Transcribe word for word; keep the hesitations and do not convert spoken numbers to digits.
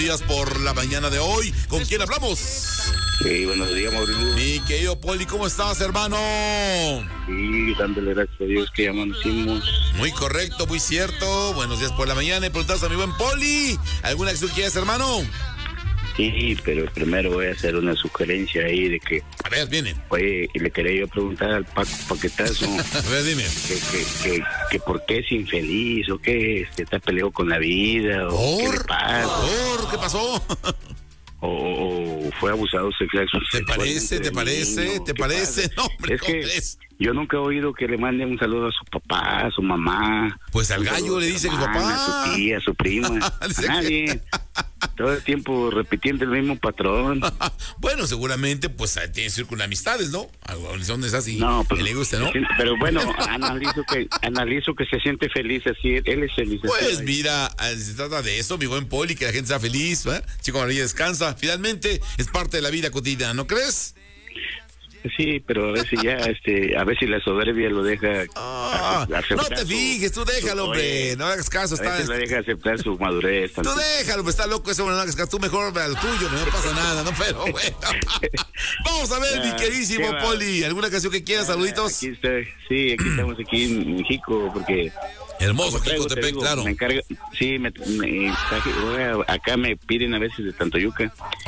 Días por la mañana de hoy. ¿Con quién hablamos? Sí, buenos días, Mauricio. Mi querido Poli, ¿cómo estás, hermano? Sí, dándole gracias a Dios que ya amanecimos. Muy correcto, muy cierto. Buenos días por la mañana. Y preguntas a mi buen Poli, ¿alguna acción quieres, hermano? Sí, pero primero voy a hacer una sugerencia ahí de que... A ver, viene. Oye, le quería yo preguntar al Paco Paquetazo... A ver, dime. Que, que, que, que por qué es infeliz, o qué, este, está peleado con la vida, o ¿Por? qué le pasa. ¿Por? ¿Qué pasó? O, o fue abusado sexual. ¿Te parece? ¿Te parece? Niño, ¿Te ¿qué parece? pasa? No, hombre, es que es? yo nunca he oído que le mande un saludo a su papá, a su mamá. Pues al gallo le dice que su papá. A su tía, a su prima, a nadie. Todo el tiempo repitiendo el mismo patrón. Bueno, seguramente, pues tiene círculo de amistades, ¿no? ¿Dónde es así? No, pues, que le guste, ¿no? Pero bueno, analizo que analizo que se siente feliz así. Él es feliz. Pues así. mira, se trata de eso, mi buen Poli, que la gente sea feliz, ¿eh? Chico Maravilla descansa. Finalmente, es parte de la vida cotidiana, ¿no crees? Sí, pero a ver si ya, este, a ver si la soberbia lo deja ah, no te fijes, tú déjalo, hombre, no hagas caso. A está, ver si lo deja aceptar su madurez. Tú déjalo, hombre, está loco ese hombre, no hagas caso, tú mejor a lo tuyo, no pasa nada, no, pero bueno. Vamos a ver, ya, mi queridísimo Poli, ¿alguna canción que quieras, saluditos? Aquí estoy, sí, aquí estamos aquí en México, porque... Hermoso, Jicotepec, claro. Me encarga, sí, me, me, acá me piden a veces de Tantoyuca.